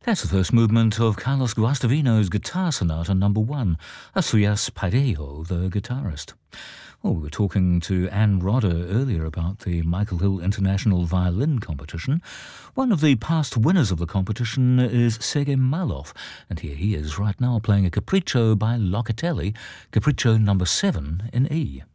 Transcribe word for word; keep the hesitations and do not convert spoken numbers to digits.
That's the first movement of Carlos Guastavino's Guitar Sonata Number One, Asuias Parejo, the guitarist. Well, we were talking to Anne Rodder earlier about the Michael Hill International Violin Competition. One of the past winners of the competition is Sergei Malov, and here he is right now playing a Capriccio by Locatelli, Capriccio Number Seven in E.